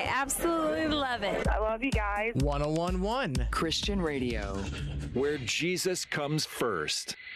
I absolutely love it. I love you guys. 1011 Christian radio, where Jesus comes first.